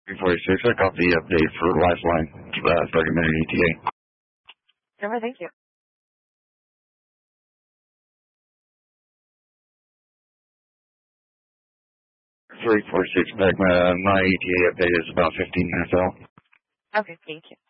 346, I got the update for Lifeline, 30-minute ETA. Over, thank you. 346, my ETA update is about 15 minutes out. Okay, thank you.